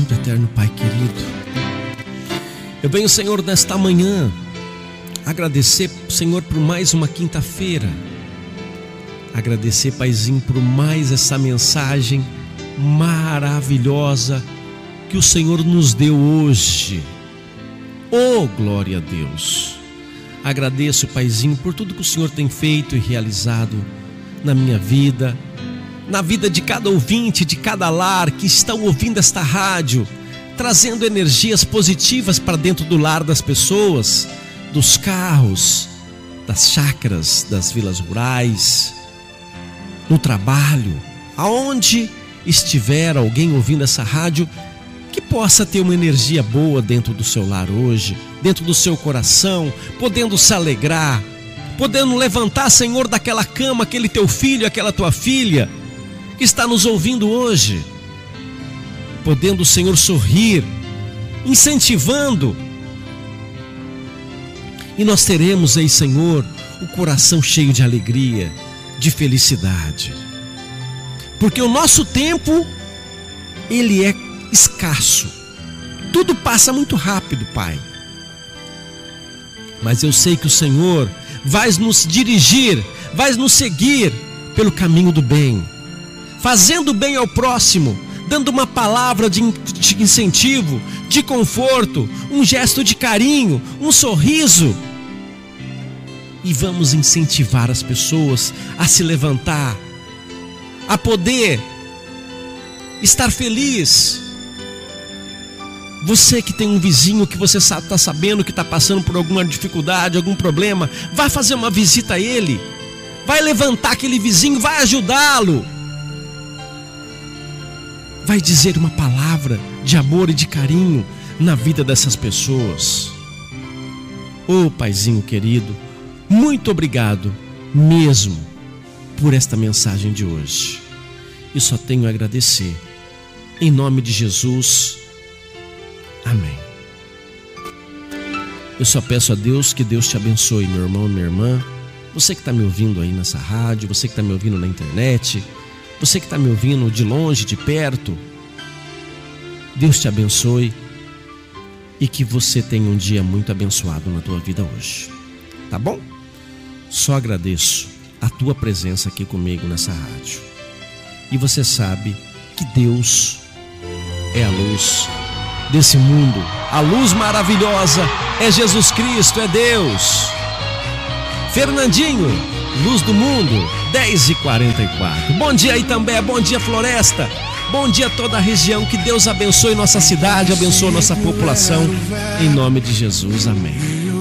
Santo, eterno Pai querido, eu venho, Senhor, nesta manhã agradecer, Senhor, por mais uma quinta-feira. Agradecer, Paizinho, por mais essa mensagem maravilhosa que o Senhor nos deu hoje. Oh, glória a Deus! Agradeço, Paizinho, por tudo que o Senhor tem feito e realizado na minha vida, na vida de cada ouvinte, de cada lar que estão ouvindo esta rádio, trazendo energias positivas para dentro do lar das pessoas, dos carros, das chácaras, das vilas rurais, no trabalho, aonde estiver alguém ouvindo essa rádio, que possa ter uma energia boa dentro do seu lar hoje, dentro do seu coração, podendo se alegrar, podendo levantar, Senhor, daquela cama, aquele teu filho, aquela tua filha, que está nos ouvindo hoje, podendo, Senhor, sorrir, incentivando, e nós teremos aí, Senhor, o coração cheio de alegria, de felicidade, porque o nosso tempo, ele é escasso, tudo passa muito rápido, Pai, mas eu sei que o Senhor vai nos dirigir, vai nos seguir pelo caminho do bem, fazendo bem ao próximo, dando uma palavra de incentivo, de conforto, um gesto de carinho, um sorriso. E vamos incentivar as pessoas a se levantar, a poder estar feliz. Você que tem um vizinho que você está sabendo que está passando por alguma dificuldade, algum problema, vai fazer uma visita a ele, vai levantar aquele vizinho, vai ajudá-lo, vai dizer uma palavra de amor e de carinho na vida dessas pessoas. Oh, Paizinho querido, muito obrigado mesmo por esta mensagem de hoje. E só tenho a agradecer. Em nome de Jesus, amém. Eu só peço a Deus que Deus te abençoe, meu irmão, minha irmã. Você que está me ouvindo aí nessa rádio, você que está me ouvindo na internet, você que está me ouvindo de longe, de perto, Deus te abençoe e que você tenha um dia muito abençoado na tua vida hoje, tá bom? Só agradeço a tua presença aqui comigo nessa rádio. E você sabe que Deus é a luz desse mundo, a luz maravilhosa é Jesus Cristo, é Deus. Fernandinho, luz do mundo, 10h44. Bom dia Itambé, bom dia Floresta, bom dia a toda a região. Que Deus abençoe nossa cidade, abençoe nossa população, em nome de Jesus, amém.